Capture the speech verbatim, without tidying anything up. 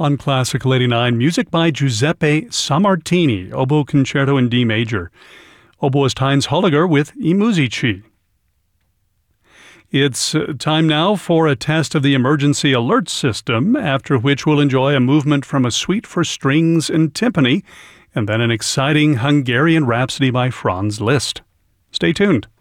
On Classical eighty-nine, music by Giuseppe Sammartini, Oboe Concerto in D Major. Oboist Heinz Holliger with I Musici. It's time now for a test of the emergency alert system, after which we'll enjoy a movement from a suite for strings and timpani, and then an exciting Hungarian rhapsody by Franz Liszt. Stay tuned.